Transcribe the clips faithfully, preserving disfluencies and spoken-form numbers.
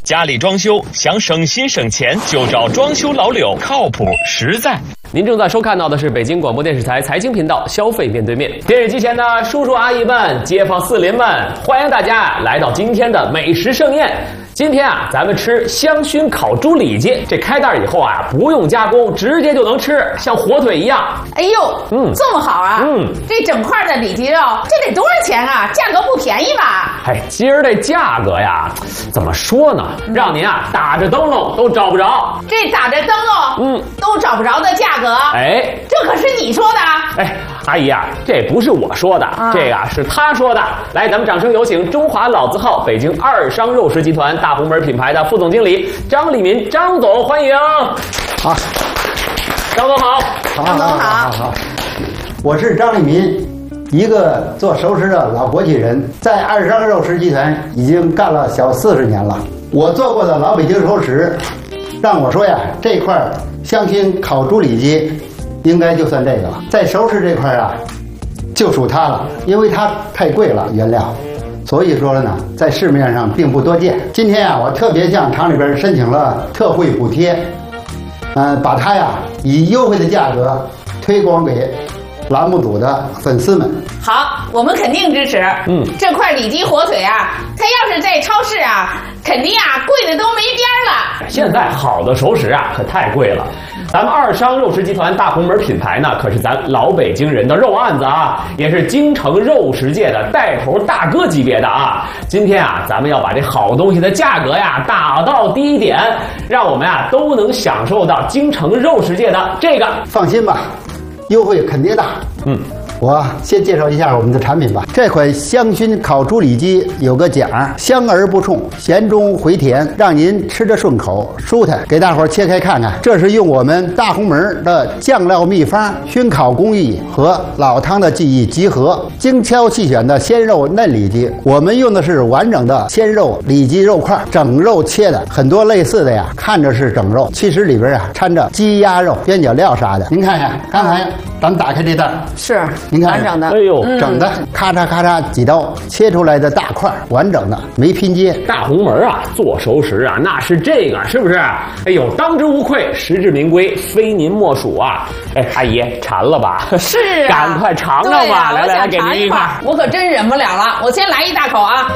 家里装修想省心省钱，就找装修老柳，靠谱实在。 您正在收看到的是北京广播电视台财经频道《消费面对面》。电视机前的叔叔阿姨们、街坊四邻们，欢迎大家来到今天的美食盛宴。今天啊，咱们吃香熏烤猪里脊，这开袋以后啊，不用加工，直接就能吃，像火腿一样。 哎呦，嗯，这么好啊！嗯，这整块的里脊肉，这得多少钱啊？价格不便宜吧？ 哎，今儿这价格呀，怎么说呢？让您啊打着灯笼都找不着。 这打着灯笼，嗯，都找不着的价格， 哎， 这可是你说的。 哎，阿姨啊，这不是我说的，啊、这个啊是他说的。来，咱们掌声有请中华老字号北京二商肉食集团大红门品牌的副总经理张立民张总，欢迎。 好， 张总好。 张总好。 好，我是张立民，一个做熟食的老国际人，在二商肉食集团已经干了小四十年了。我做过的老北京熟食，让我说呀，这块香熏烤猪里脊应该就算这个了。在熟食这块啊，就属它了，因为它太贵了原料，所以说呢，在市面上并不多见。今天啊，我特别向厂里边申请了特惠补贴，呃，把它呀以优惠的价格推广给栏目组的粉丝们。 好，我们肯定支持。嗯，这块里脊火腿啊，它要是在超市啊，肯定啊贵的都没边了。 现在好的熟食啊，可太贵了。咱们二商肉食集团大红门品牌呢，可是咱老北京人的肉案子啊，也是京城肉食界的带头大哥级别的啊。今天啊，咱们要把这好东西的价格呀打到低点，让我们啊都能享受到京城肉食界的这个。 放心吧，优惠肯定大。嗯。我先介绍一下我们的产品吧。这款香熏烤猪里脊有个讲，香而不冲，咸中回甜，让您吃着顺口舒坦。给大伙儿切开看看，这是用我们大红门的酱料秘方、熏烤工艺和老汤的技艺集合，精挑细选的鲜肉嫩里脊。我们用的是完整的鲜肉里脊肉块，整肉切的。很多类似的呀，看着是整肉，其实里边啊掺着鸡鸭肉、边角料啥的。您看看，刚才咱们打开这袋是。 您看， 完整的， 哎呦， 整的，咔嚓咔嚓几刀切出来的大块，完整的，没拼接。 大红门啊，做熟食啊，那是这个，是不是？哎呦，当之无愧，实至名归，非您莫属啊！哎，阿姨馋了吧？ 是啊， 赶快尝尝吧！ 啊、 来来来，给您一块， 我可真忍不了了，我先来一大口啊！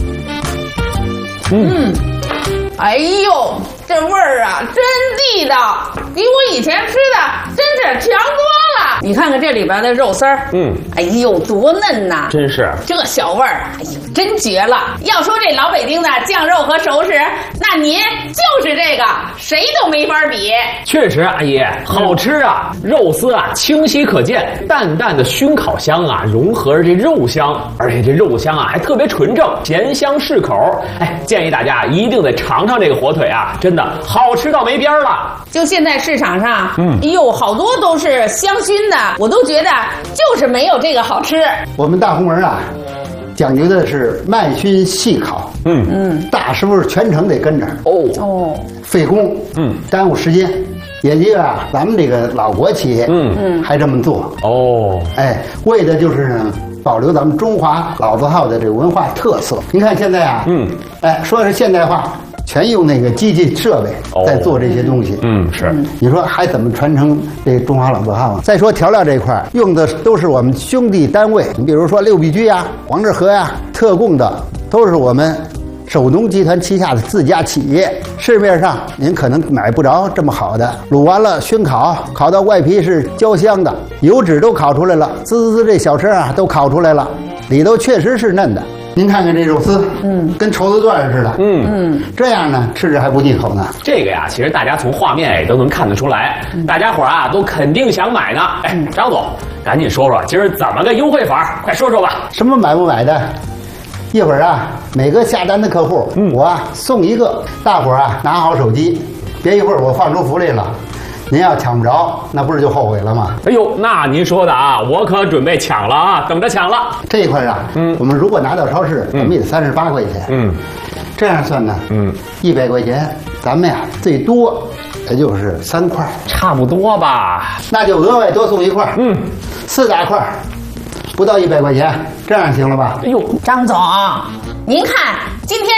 嗯，嗯哎呦，这味儿啊，真地道，比我以前吃的真是强多了。你看看这里边的肉丝儿，嗯，哎呦，多嫩呐！ 真是这小味儿，哎呦，真绝了！要说这老北京的酱肉和熟食，那您就是这个，谁都没法比。 确实，阿姨好吃啊，肉丝啊清晰可见，淡淡的熏烤香啊融合着这肉香，而且这肉香啊还特别纯正，咸香适口。哎，建议大家一定得尝尝这个火腿啊，真的好吃到没边了。 就现在市场上，嗯，哎呦，好多都是香熏的，我都觉得就是没有这个好吃。 我们大红门啊，讲究的是慢熏细烤，嗯嗯，大师傅全程得跟着，哦哦，费工，嗯，耽误时间。也就啊，咱们这个老国企业，嗯嗯，还这么做，哦，哎，为的就是呢，保留咱们中华老字号的这个文化特色。您看现在啊，嗯，哎，说是现代化。全用那个机器设备在做这些东西， 嗯，是。 你说还怎么传承这中华老字号啊？再说调料这一块，用的都是我们兄弟单位，你比如说六必居呀、黄致和呀、特供的，都是我们首农集团旗下的自家企业。市面上您可能买不着这么好的，卤完了熏烤，烤到外皮是焦香的，油脂都烤出来了，滋滋这小声啊都烤出来了，里头确实是嫩的。您看看这肉丝，嗯，跟绸子段似的，嗯嗯，这样呢吃着还不腻口呢。 这个呀，其实大家从画面也都能看得出来，嗯、大家伙啊都肯定想买呢。哎，张总，赶紧说说今儿怎么个优惠法，快说说吧。 什么买不买的？一会儿啊，每个下单的客户，嗯，我啊送一个，大伙儿啊拿好手机，别一会儿我放出福利了。您要抢不着，那不是就后悔了吗？ 哎呦，那您说的啊，我可准备抢了啊，等着抢了。 这一块啊，嗯，我们如果拿到超市，我们也得三十八块钱，嗯，这样算呢，嗯，一百块钱，咱们呀最多也就是三块， 差不多吧？ 那就额外多送一块，嗯，四大块，不到一百块钱，这样行了吧？ 哎呦，张总，您看今天这么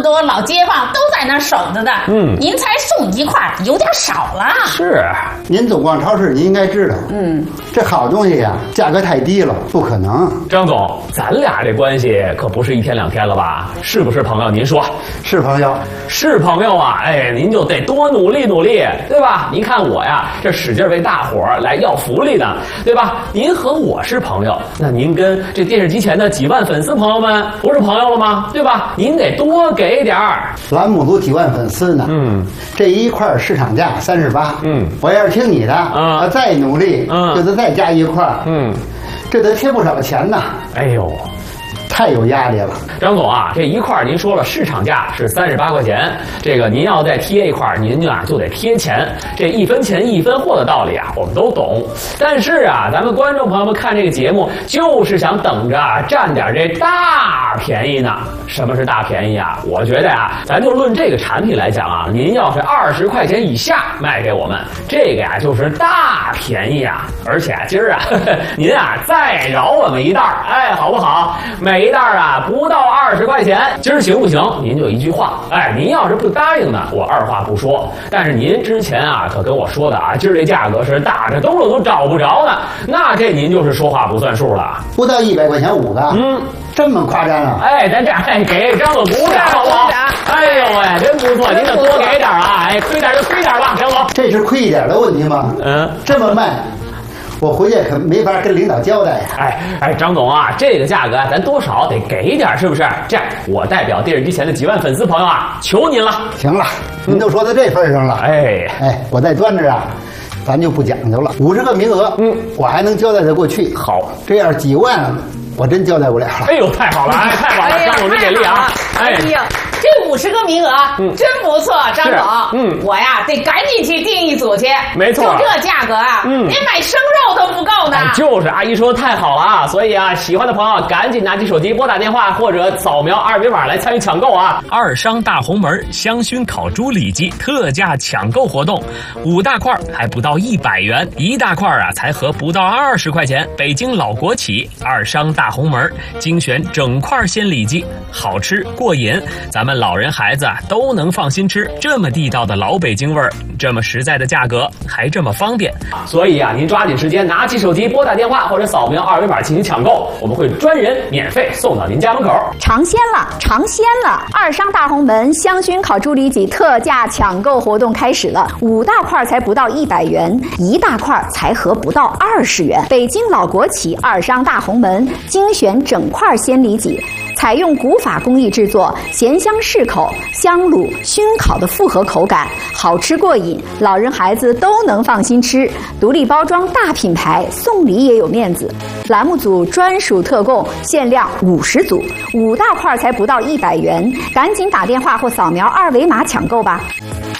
多老街坊都在那儿守着的，嗯，您才送一块，有点少了。 是， 您总逛超市，您应该知道，嗯，这好东西呀，价格太低了，不可能。 张总，咱俩这关系可不是一天两天了吧？是不是朋友？您说是朋友， 是朋友啊！哎，您就得多努力努力，对吧？您看我呀，这使劲为大伙儿来要福利呢，对吧？您和我是朋友，那您跟这电视机前的几万粉丝朋友们不是朋友了吗？对吧？您得多给点儿。 栏目组几万粉丝呢，嗯，这一块市场价三十八，嗯，我要是听你的，嗯，啊，再努力，嗯，就得再加一块，嗯，这得贴不少钱呐。 哎呦， 太有压力了。 张总啊，这一块您说了市场价是三十八块钱，这个您要再贴一块，您啊就得贴钱。这一分钱一分货的道理啊，我们都懂。但是啊，咱们观众朋友们看这个节目，就是想等着占点这大便宜呢。什么是大便宜啊？我觉得呀、啊，咱就论这个产品来讲啊，您要是二十块钱以下卖给我们，这个呀就是大便宜啊。而且啊，今儿啊，呵呵您啊再饶我们一袋儿，哎，好不好？每一袋啊不到二十块钱，今儿行不行？您就一句话，哎，您要是不答应呢，我二话不说。但是您之前啊可跟我说的啊，今儿这价格是打着兜了都找不着呢，那这您就是说话不算数了。 不到一百块钱五个，嗯，这么夸张啊？ 哎，咱这哎给张总鼓掌好不好？哎呦喂，真不错，您得多给点啊！哎，亏点就亏点吧，张总。 这是亏一点的问题吗？嗯，这么卖。我回去可没法跟领导交代呀、啊！ 哎哎，张总啊，这个价格咱多少得给点，是不是？这样，我代表电视机前的几万粉丝朋友啊，求您了。 行了，您都说到这份上了， 哎哎，我在端着啊，咱就不讲究了。五十个名额，嗯，我还能交代得过去。 好， 这样几万，我真交代不了了。 哎呦，太好了，哎，太好了，张总您给力啊！ 哎呀。这五十个名额、嗯、真不错，张总。嗯，我呀得赶紧去订一组去。 没错， 就这价格啊，嗯，连买生肉都不够呢。 哎、就是阿姨说的太好了啊！所以啊，喜欢的朋友赶紧拿起手机拨打电话或者扫描二维码来参与抢购啊！ 二商大红门香熏烤猪里脊特价抢购活动，五大块还不到一百元，一大块啊才合不到二十块钱。北京老国企二商大红门精选整块鲜里脊，好吃过瘾，咱们老人孩子啊都能放心吃，这么地道的老北京味儿，这么实在的价格，还这么方便。 所以啊，您抓紧时间拿起手机拨打电话或者扫描二维码进行抢购，我们会专人免费送到您家门口。 尝鲜了，尝鲜了！二商大红门香熏烤猪里脊特价抢购活动开始了，五大块才不到一百元，一大块才合不到二十元。北京老国企二商大红门精选整块鲜里脊。采用古法工艺制作，咸香适口，香卤熏烤的复合口感，好吃过瘾，老人孩子都能放心吃。独立包装大品牌，送礼也有面子。栏目组专属特供，限量五十组，五大块才不到一百元，赶紧打电话或扫描二维码抢购吧。